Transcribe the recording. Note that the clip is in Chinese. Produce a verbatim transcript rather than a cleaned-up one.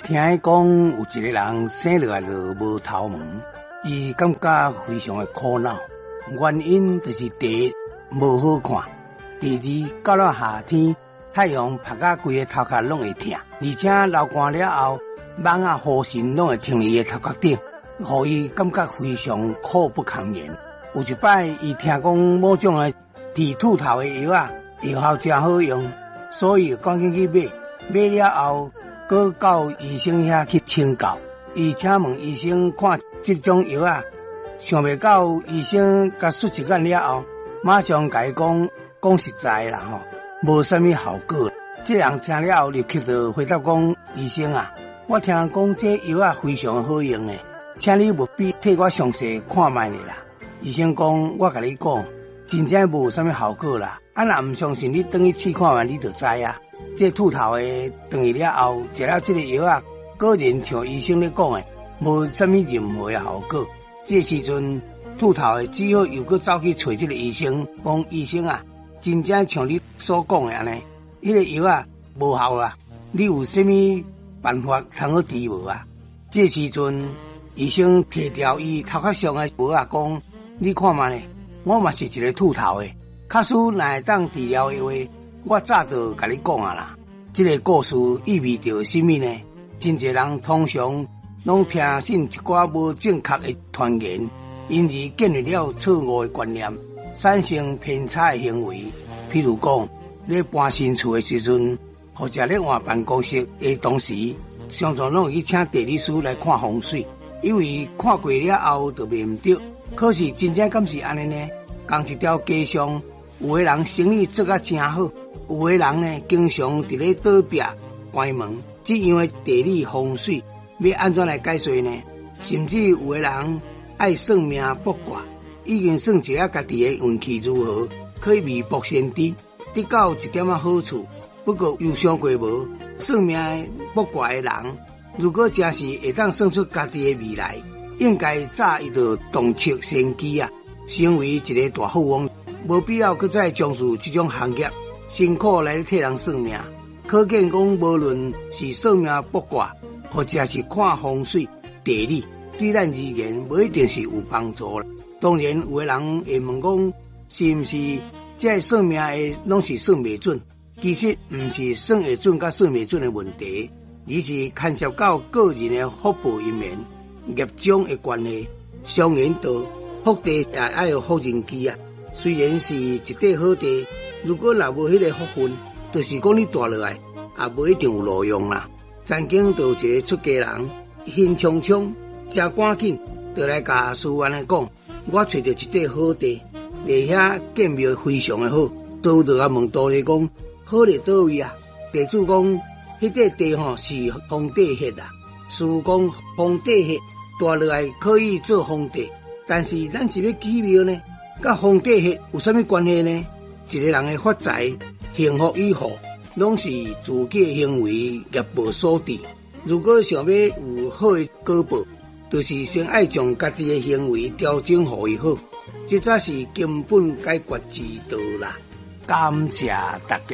听讲有一个人生落来就无头毛，伊感觉非常的苦恼，原因就是第一无好看，第二到了夏天太阳晒到规个头壳拢会痛，而且流汗了后蚊啊呼吸拢会停伊个头壳顶，互伊感觉非常苦不堪言。有一摆伊听讲某种的治秃头的药啊，药效真好用，所以赶紧去买，买了后搁到医生遐去请教。伊请问医生看这种药啊，想袂到医生甲说一眼了后，马上甲伊讲，讲实在啦吼，无啥物效果。这人听了后立刻就回答讲，医生啊，我听讲这药啊非常好用诶，请你务必替我详细看卖咧啦。医生讲，我甲你讲，真正无啥物效果啦。啊，若唔相信，你等去试看卖，你就知啊。这秃头诶，等去了后，食了这个药啊，果然像医生咧讲诶，无啥物任何诶效果。这时阵，秃头诶只好又搁走去找这个医生，讲医生啊，真正像你所讲诶安尼，迄个药啊无效啦，你有啥物办法通好治无啊？这时阵，医生摕掉伊头壳上诶毛啊，讲你看嘛呢，我嘛是一个秃头诶，假使若会当治疗诶话，我早就甲你讲啊啦。这个故事意味着什么呢？真侪人通常拢听信一寡无正确的传言，因而建立了错误的观念，产生偏差的行为。譬如讲，咧搬新厝的时阵，或者咧换办公室的同时，常常拢会去请地理师来看风水，因为看过了后就袂唔对。可是真正敢是安尼呢？同一条街上，有的人生意做得真好，有的人呢经常伫咧倒壁关门，这样的地理风水要安怎来解说呢？甚至有的人爱算命卜卦，已经算一下家己的运气如何，可以未卜先知，得到一点仔好处。不过有想过无？算命卜卦的人，如果真是会当算出家己的未来，应该早伊就洞悉先机啊，成为一个大富翁，无必要搁再从事这种行业，辛苦来替人算命。可见讲，无论是算命卜卦，或者是看风水地理，对咱而言无一定是有帮助啦。当然，有的人会问讲，是毋是这算命的拢是算袂准？其实毋是算会准甲算袂准的问题，而是牵涉到个人的福报因缘、业障的关系。常言道，福地也爱有福人机啊。虽然是一块好地，如果若无迄个福分，就是讲你住落来也无一定有路用啦。曾经就有一个出家人，兴冲冲、真赶紧，就来甲师傅来讲，我找到一块好地，地遐建庙非常的好。师傅就甲问道理讲，好伫倒位啊？地主讲，迄块地吼是皇帝迄啊。师傅讲，皇帝迄住落来可以做皇帝，但是咱是要起庙呢，甲皇帝迄有啥物关系呢？一个人的发财、幸福与否，拢是自己行为业报所致。如果想要有好的果报，就是先爱将家己的行为调整互伊好，这才是根本解决之道啦。感谢大家。